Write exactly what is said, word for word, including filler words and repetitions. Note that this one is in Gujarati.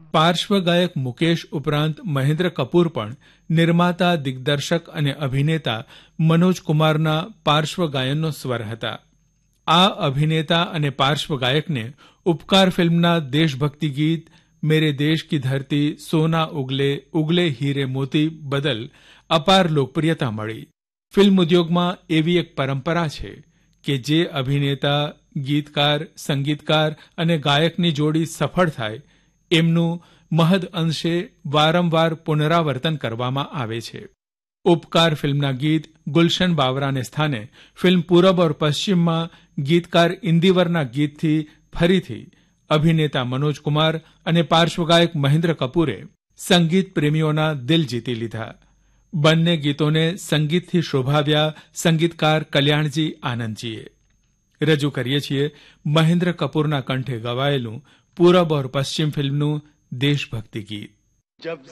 પાર્શ્વ ગાયક મુકેશ ઉપરાંત મહેન્દ્ર કપૂર પણ નિર્માતા, દિગ્દર્શક અને અભિનેતા મનોજ કુમારના પાર્શ્વ ગાયનનો સ્વર હતા. આ અભિનેતા અને પાર્શ્વ ગાયકને ઉપકાર ફિલ્મના દેશભક્તિ ગીત મેરે દેશ કી ધરતી, સોના ઉગલે, ઉગલે હીરે મોતી બદલ અપાર લોકપ્રિયતા મળી. ફિલ્મ ઉદ્યોગમાં એવી એક પરંપરા છે કે જે અભિનેતા, ગીતકાર, સંગીતકાર અને ગાયકની જોડી સફળ થાય એમનું મહદ અંશે વારંવાર પુનરાવર્તન કરવામાં આવે છે. ઉપકાર ફિલ્મના ગીત ગુલશન બાવરાને સ્થાને ફિલ્મ પૂરબ ઓર પશ્ચિમમાં ગીતકાર ઇન્દિવરના ગીતથી ફરીથી અભિનેતા મનોજ કુમાર અને પાર્શ્વગાયક મહેન્દ્ર કપૂરે સંગીત પ્રેમીઓના દિલ જીતી લીધા. બંને ગીતોને સંગીતથી શોભાવ્યા સંગીતકાર કલ્યાણજી આનંદજીએ. રજૂ કરીએ છીએ મહેન્દ્ર કપૂરના કંઠે ગવાયેલું પૂરબ ઓર પશ્ચિમ ફિલ્મનું દેશભક્તિ ગીત.